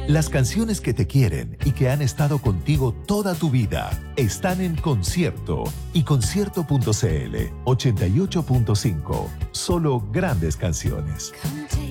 Las canciones que te quieren y que han estado contigo toda tu vida están en Concierto y Concierto.cl 88.5. Solo grandes canciones. Come take